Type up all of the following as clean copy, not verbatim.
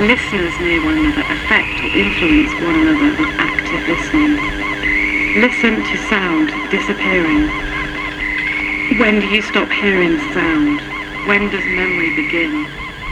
Listeners near one another affect or influence one another with active listening. Listen to sound disappearing. When do you stop hearing sound? When does memory begin?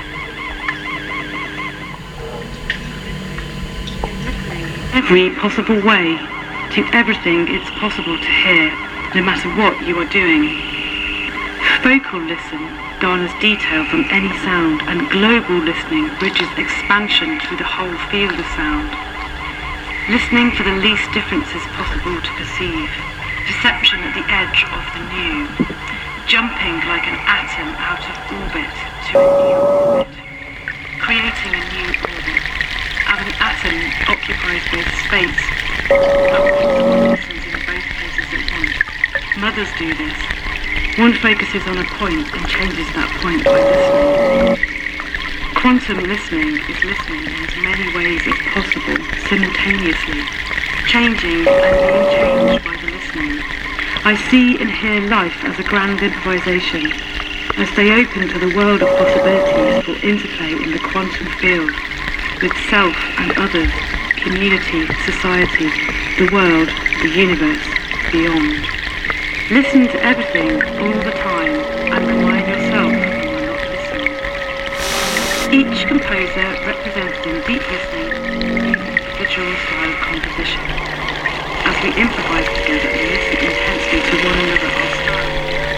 Every possible way, to everything it's possible to hear, no matter what you are doing. Focal listen garners detail from any sound, and global listening bridges expansion through the whole field of sound. Listening for the least differences possible to perceive. Perception at the edge of the new. Jumping like an atom out of orbit to a new orbit. Creating a new orbit. As an atom occupies both space, but one listens in both places at once. Mothers do this. One focuses on a point and changes that point by listening. Quantum listening is listening in as many ways as possible, simultaneously, changing and being changed by the listening. I see and hear life as a grand improvisation, as they open to the world of possibilities for interplay in the quantum field, with self and others, community, society, the world, the universe, beyond. Listen to everything all the time and remind yourself when you're not listening. Each composer represents in deep listening an individual style of composition. As we improvise together and listen intensely to one another, our style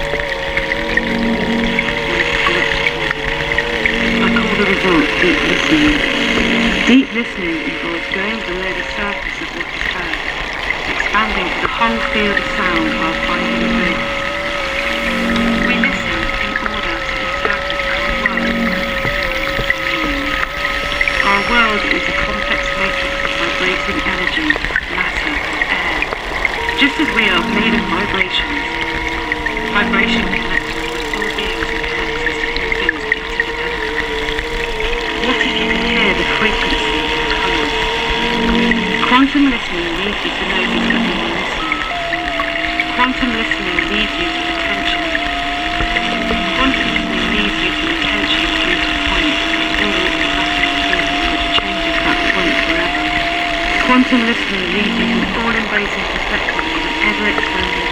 I call the result deep listening. Deep listening involves going below the surface of what is heard, expanding to the whole field of sound while finding a place. We listen in order to interpret our world. Our world is a complex matrix of vibrating energy, matter, and air. Just as we are made of vibrations, vibration connects us with all beings and connects us to all things interdependently. What if you can hear the frequency of the colours? Quantum listening leads you to notice that you are listening. Quantum listening leads you to attention. Quantum listening leads you to attention through the point, all elastic field which changes that point forever. Quantum listening leads you to an all-embracing perspective of an ever-expanding